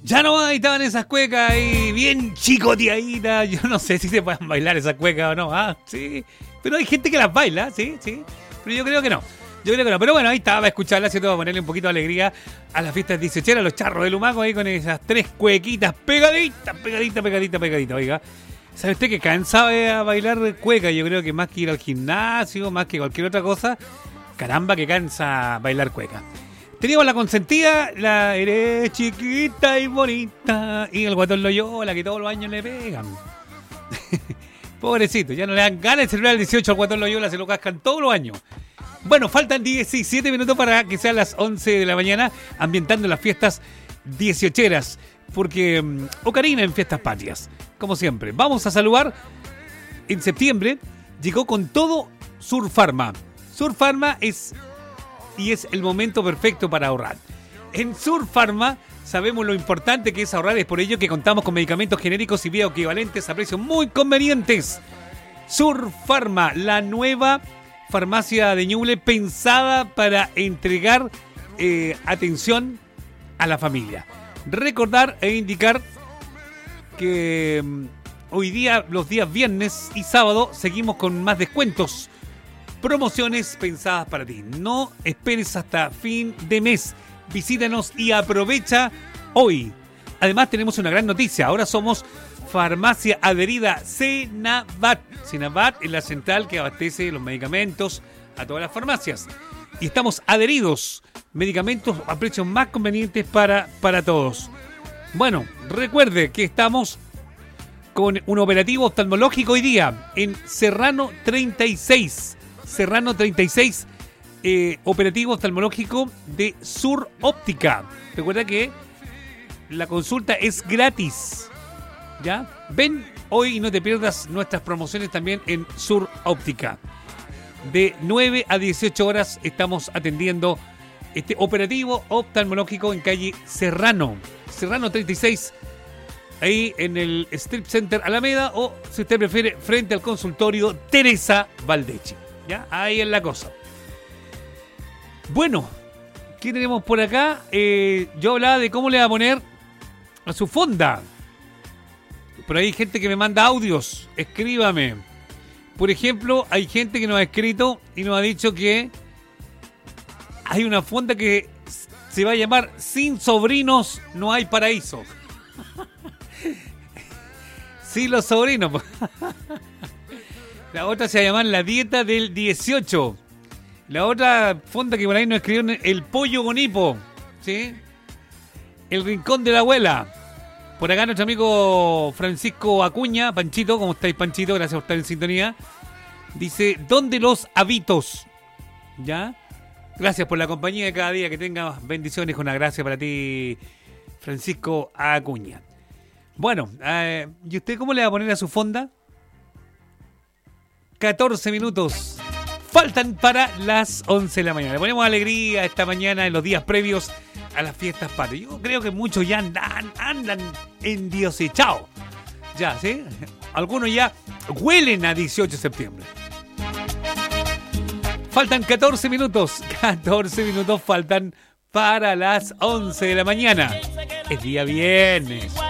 Ya no estaban esas cuecas ahí bien chicoteaditas. Yo no sé si se pueden bailar esas cuecas o no. Ah, sí. Pero hay gente que las baila, sí. Pero yo creo que no. Pero bueno, ahí estaba para escucharla, ¿cierto? Para ponerle un poquito de alegría a las fiestas 18, a los charros de Lumaco ahí con esas 3 cuequitas pegaditas, oiga. ¿Sabe usted que cansaba de bailar cueca? Yo creo que más que ir al gimnasio, más que cualquier otra cosa, caramba que cansa bailar cueca. Teníamos la consentida, la eres chiquita y bonita, y el Guatón Loyola, que todos los años le pegan. Pobrecito, ya no le dan ganas de celebrar el 18 al Guatón Loyola, se lo cascan todos los años. Bueno, faltan 17 minutos para que sean las 11 de la mañana, ambientando las fiestas 18eras, porque Ocarina en Fiestas Patrias, como siempre. Vamos a saludar, en septiembre llegó con todo Surfarma. Surfarma es el momento perfecto para ahorrar. En Surfarma sabemos lo importante que es ahorrar, es por ello que contamos con medicamentos genéricos y bioequivalentes a precios muy convenientes. Surfarma, la nueva farmacia de Ñuble pensada para entregar atención a la familia. Recordar e indicar que hoy día, los días viernes y sábado, seguimos con más descuentos. Promociones pensadas para ti. No esperes hasta fin de mes. Visítanos y aprovecha hoy. Además tenemos una gran noticia. Ahora somos farmacia adherida Senavat. Senavat es la central que abastece los medicamentos a todas las farmacias. Y estamos adheridos. Medicamentos a precios más convenientes para todos. Bueno, recuerde que estamos con un operativo oftalmológico hoy día en Serrano 36. Serrano 36, operativo oftalmológico de Sur Óptica. Recuerda que la consulta es gratis. ¿Ya? Ven hoy y no te pierdas nuestras promociones también en Sur Óptica. De 9 a 18 horas estamos atendiendo este operativo oftalmológico en calle Serrano 36, ahí en el Strip Center Alameda, o si usted prefiere, frente al consultorio Teresa Valdechi. ¿Ya? Ahí es la cosa. Bueno, ¿qué tenemos por acá? Yo hablaba de cómo le va a poner a su fonda. Pero hay gente que me manda audios. Escríbame. Por ejemplo, hay gente que nos ha escrito y nos ha dicho que hay una fonda que se va a llamar Sin sobrinos no hay paraíso. Sin los sobrinos. La otra se va a llamar La Dieta del 18. La otra fonda que por ahí nos escribieron, El Pollo con Hipo, ¿sí? El Rincón de la Abuela. Por acá nuestro amigo Francisco Acuña, Panchito, ¿cómo estáis, Panchito? Gracias por estar en sintonía. Dice, ¿dónde los habitos? ¿Ya? Gracias por la compañía de cada día. Que tengas bendiciones, con una gracia para ti, Francisco Acuña. Bueno, ¿y usted cómo le va a poner a su fonda? 14 minutos. Faltan para las 11 de la mañana. Le ponemos alegría esta mañana en los días previos a las fiestas patrias. Yo creo que muchos ya andan endiosechados. Ya, ¿sí? Algunos ya huelen a 18 de septiembre. Faltan 14 minutos. 14 minutos faltan para las 11 de la mañana. Es día viernes.